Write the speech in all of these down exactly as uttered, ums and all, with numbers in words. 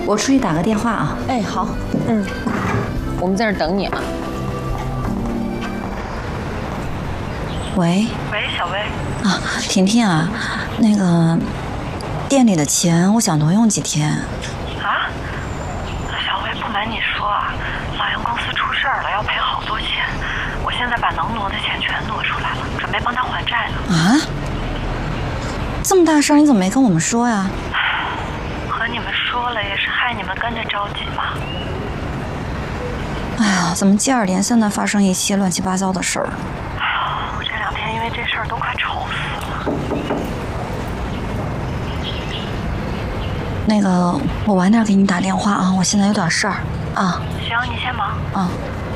我出去打个电话啊。 哎，好，嗯，我们在这等你啊。 喂。 喂，小薇。 啊，婷婷啊，那个店里的钱，我想挪用几天。 啊？小薇，不瞒你说啊，老杨公司出事儿了，要赔好多钱。我现在把能挪的钱全挪出来了，准备帮他还债呢。 啊？这么大事儿，你怎么没跟我们说呀？ 和你们说了，也是害你们跟着着急嘛。 哎呀，怎么接二连三的发生一些乱七八糟的事儿？ 哎呀，我这两天因为这事儿都快愁死了。 那个，我晚点给你打电话啊，我现在有点事儿啊。 行，你先忙。 啊。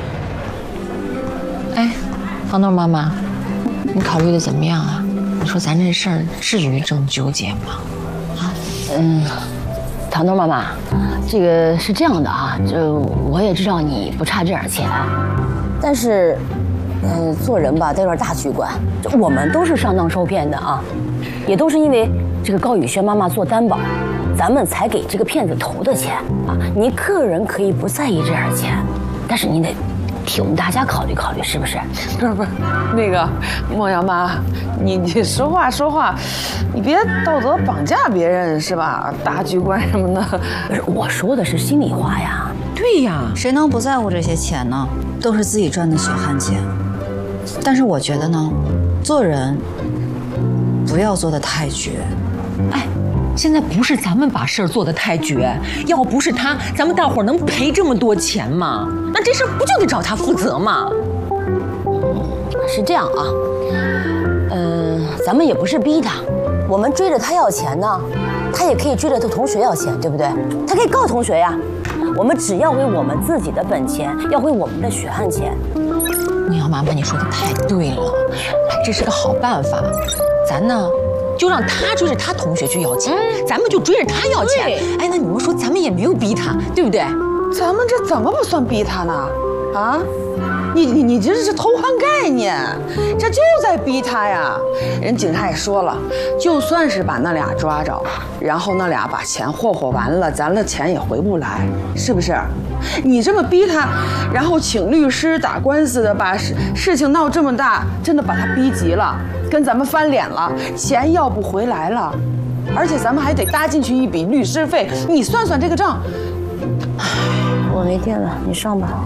哎，糖豆妈妈，你考虑的怎么样啊？你说咱这事儿至于这么纠结吗？ 啊，嗯，糖豆妈妈，这个是这样的啊，就我也知道你不差这点钱，但是，嗯、呃，做人吧得有点大局观。就我们都是上当受骗的啊，也都是因为这个高雨轩妈妈做担保，咱们才给这个骗子投的钱啊。你个人可以不在意这点钱，但是你得替我们大家考虑考虑，是不是？ 不是不是，那个梦瑶妈，你你说话说话，你别道德绑架别人是吧？大局观什么的。 不是，我说的是心里话呀。 对呀， 谁能不在乎这些钱呢？都是自己赚的血汗钱。但是我觉得呢，做人不要做得太绝。 哎。现在不是咱们把事儿做得太绝，要不是他，咱们大伙儿能赔这么多钱吗？那这事儿不就得找他负责吗？ 是这样啊，嗯、呃，咱们也不是逼他，我们追着他要钱呢，他也可以追着他同学要钱，对不对？他可以告同学呀。我们只要回我们自己的本钱，要回我们的血汗钱。 梦瑶妈妈，你说的太对了，哎，这是个好办法，咱呢？就让他追着他同学去要钱，嗯、咱们就追着他要钱。哎，那你们说咱们也没有逼他，对不对？ 咱们这怎么不算逼他呢？啊，你你你这是偷换概念，这就在逼他呀！人警察也说了，就算是把那俩抓着，然后那俩把钱霍霍完了，咱的钱也回不来，是不是？你这么逼他，然后请律师打官司的，把事事情闹这么大，真的把他逼急了，跟咱们翻脸了，钱要不回来了，而且咱们还得搭进去一笔律师费，你算算这个账。 唉，我没电了，你上吧。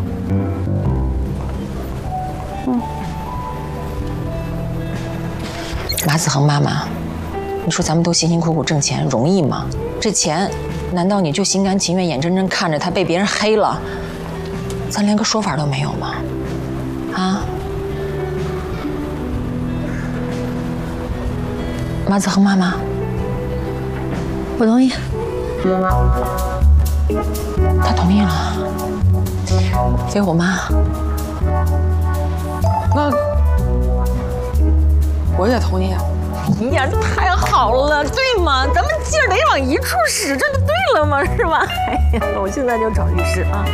嗯。 马子恒妈妈，你说咱们都辛辛苦苦挣钱容易吗？这钱难道你就心甘情愿眼睁睁看着他被别人黑了，咱连个说法都没有吗？啊？马子恒妈妈， 我同意。 他同意了。飞虎妈， 那我也同意。 哎呀，太好了，对吗？咱们劲儿得往一处使，这就对了嘛，是吧？哎呀，我现在就找律师啊。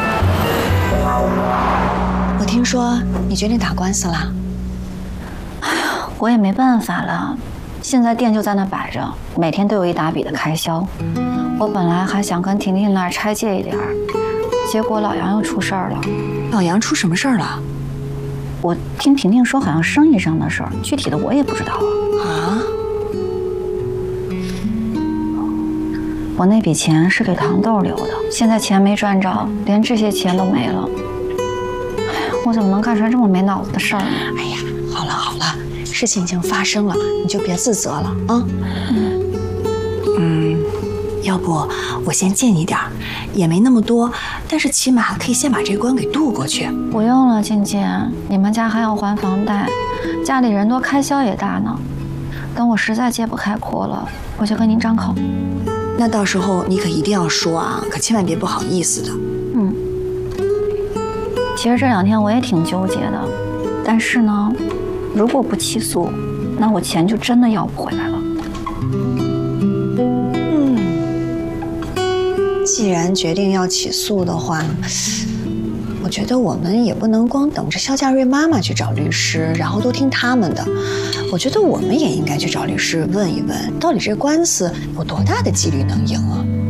我听说你决定打官司了。哎呀，我也没办法了，现在店就在那摆着，每天都有一大笔的开销。我本来还想跟婷婷那儿拆借一点儿，结果老杨又出事儿了。 老杨出什么事儿了？ 我听婷婷说，好像生意上的事儿，具体的我也不知道啊。 啊？ 我那笔钱是给糖豆留的，现在钱没赚着，连这些钱都没了。哎呀，我怎么能干出来这么没脑子的事儿呢？ 哎呀，好了好了，事情已经发生了，你就别自责了啊。嗯。嗯，要不我先借你点儿，也没那么多，但是起码可以先把这关给渡过去。 不用了，静静，你们家还要还房贷，家里人多，开销也大呢。等我实在揭不开锅了，我就跟您张口。 那到时候你可一定要说啊，可千万别不好意思的。 嗯。其实这两天我也挺纠结的，但是呢，如果不起诉，那我钱就真的要不回来了。 既然决定要起诉的话，我觉得我们也不能光等着肖佳瑞妈妈去找律师，然后都听他们的。我觉得我们也应该去找律师问一问，到底这官司有多大的几率能赢啊？